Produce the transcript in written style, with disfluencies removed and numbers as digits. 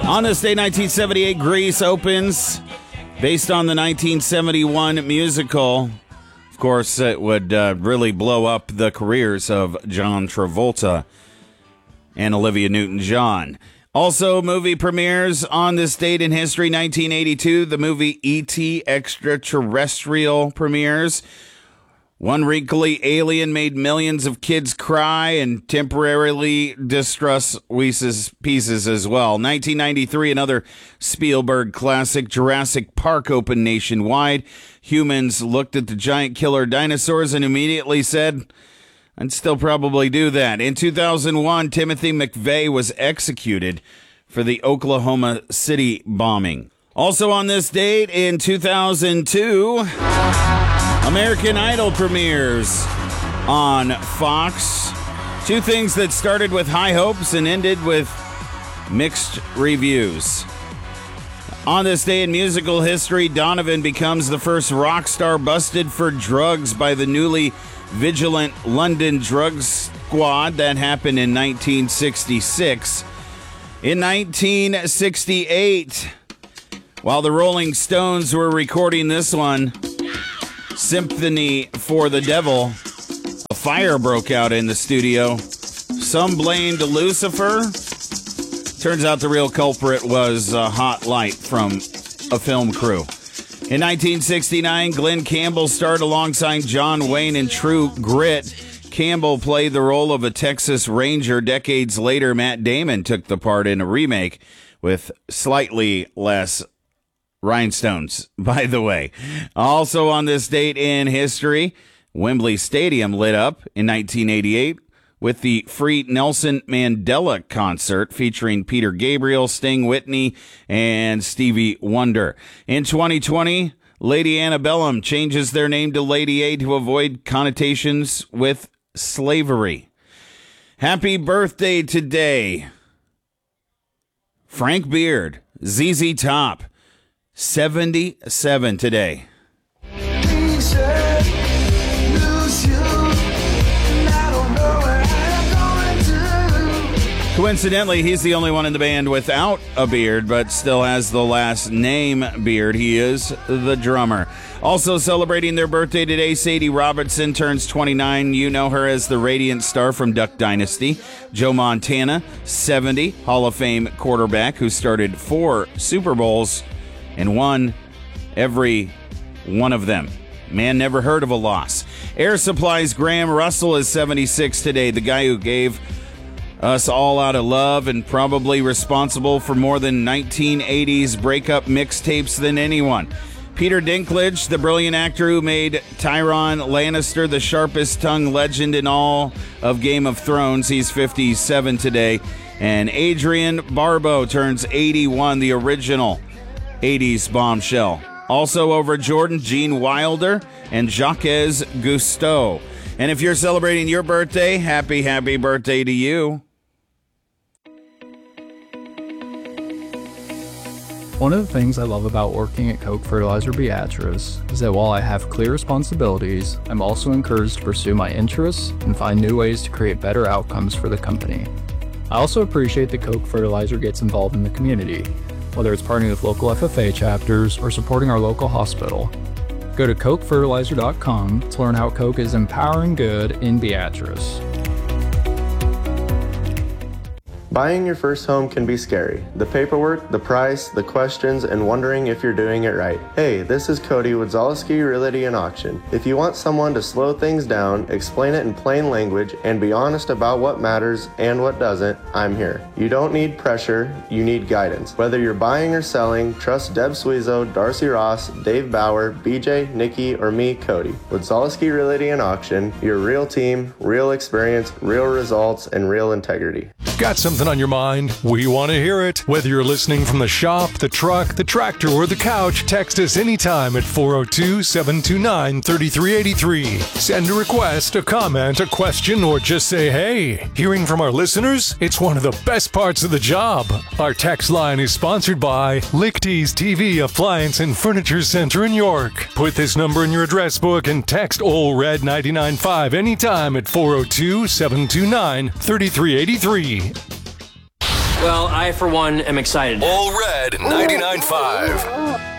On this day, 1978, Grease opens, based on the 1971 musical. Of course, it would really blow up the careers of John Travolta and Olivia Newton-John. Also, movie premieres on this date in history, 1982. The movie E.T. Extraterrestrial premieres. One wrinkly alien made millions of kids cry and temporarily distress Reese's Pieces as well. 1993, another Spielberg classic, Jurassic Park, opened nationwide. Humans looked at the giant killer dinosaurs and immediately said, I'd still probably do that. In 2001, Timothy McVeigh was executed for the Oklahoma City bombing. Also on this date, in 2002... American Idol premieres on Fox. Two things that started with high hopes and ended with mixed reviews. On this day in musical history, Donovan becomes the first rock star busted for drugs by the newly vigilant London drug squad. That happened in 1966. In 1968, while the Rolling Stones were recording this one, Symphony for the Devil, a fire broke out in the studio. Some blamed Lucifer. Turns out the real culprit was a hot light from a film crew. In 1969, Glenn Campbell starred alongside John Wayne in True Grit. Campbell played the role of a Texas Ranger. Decades later, Matt Damon took the part in a remake with slightly less rhinestones, by the way. Also on this date in history, Wembley Stadium lit up in 1988 with the free Nelson Mandela concert featuring Peter Gabriel, Sting, Whitney, and Stevie Wonder. In 2020, Lady Antebellum changes their name to Lady A to avoid connotations with slavery. Happy birthday today, Frank Beard, ZZ Top, 77 today. Coincidentally, he's the only one in the band without a beard, but still has the last name Beard. He is the drummer. Also celebrating their birthday today, Sadie Robertson turns 29. You know her as the Radiant Star from Duck Dynasty. Joe Montana, 70, Hall of Fame quarterback who started 4 Super Bowls and won every one of them. Man never heard of a loss. Air Supply's Graham Russell is 76 today, the guy who gave us All Out of Love and probably responsible for more than 1980s breakup mixtapes than anyone. Peter Dinklage, the brilliant actor who made Tyrion Lannister the sharpest-tongued legend in all of Game of Thrones. He's 57 today. And Adrienne Barbeau turns 81, the original 80s bombshell. Also over Jordan, Gene Wilder and Jacques Cousteau. And if you're celebrating your birthday, happy birthday to you. One of the things I love about working at Koch Fertilizer Beatrice is that while I have clear responsibilities, I'm also encouraged to pursue my interests and find new ways to create better outcomes for the company. I also appreciate that Koch Fertilizer gets involved in the community, whether it's partnering with local FFA chapters or supporting our local hospital. Go to kochfertilizer.com to learn how Koch is empowering good in Beatrice. Buying your first home can be scary. The paperwork, the price, the questions, and wondering if you're doing it right. Hey, this is Cody with Zaleski Realty and Auction. If you want someone to slow things down, explain it in plain language, and be honest about what matters and what doesn't, I'm here. You don't need pressure, you need guidance. Whether you're buying or selling, trust Deb Suizo, Darcy Ross, Dave Bauer, BJ, Nikki, or me, Cody. With Zaleski Realty and Auction, your real team, real experience, real results, and real integrity. Got something on your mind? We want to hear it. Whether you're listening from the shop, the truck, the tractor, or the couch, text us anytime at 402-729-3383. Send a request, a comment, a question, or just say hey. Hearing from our listeners? It's one of the best parts of the job. Our text line is sponsored by Lichty's TV Appliance and Furniture Center in York. Put this number in your address book and text OLRED 995 anytime at 402-729-3383. Well, I, for one, am excited. All Red 99.5.